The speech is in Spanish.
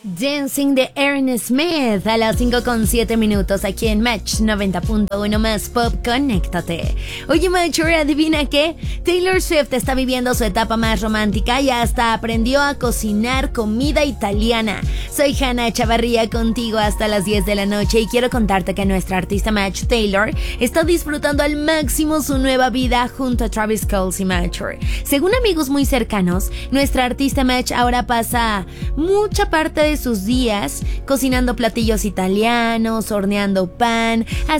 Dancing de Ernest Smith a las 5:07 aquí en Match 90.1 más Pop, conéctate. Oye, Mature, ¿adivina qué? Taylor Swift está viviendo su etapa más romántica y hasta aprendió a cocinar comida italiana. Soy Hannah Chavarría contigo hasta las 10 de la noche y quiero contarte que nuestra artista Match Taylor está disfrutando al máximo su nueva vida junto a Travis Kelce y Mature. Según amigos muy cercanos, nuestra artista Match ahora pasa mucha parte de sus días cocinando platillos italianos, horneando pan,